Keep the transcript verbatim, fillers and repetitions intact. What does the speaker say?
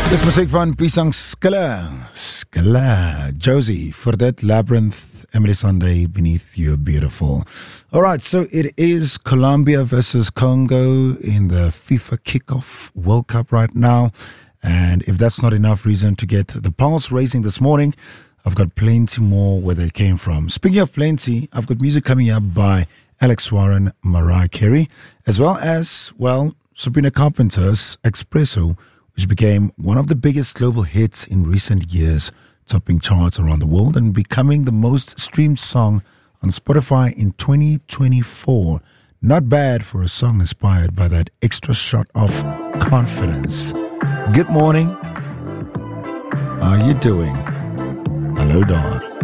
Dis musiek van Pisang Skille, Skille, Josie, for that Labyrinth, Emily Sunday, Beneath You Beautiful. Alright, so it is Colombia versus Congo in the FIFA Kickoff World Cup right now. And if that's not enough reason to get the pulse raising this morning, I've got plenty more where they came from. Speaking of plenty, I've got music coming up by Alex Warren, Mariah Carey, as well as, well, Sabrina Carpenter's Espresso, which became one of the biggest global hits in recent years, topping charts around the world and becoming the most streamed song on Spotify in twenty twenty-four. Not bad for a song inspired by that extra shot of confidence. Good morning. How are you doing? Hello, Dawn.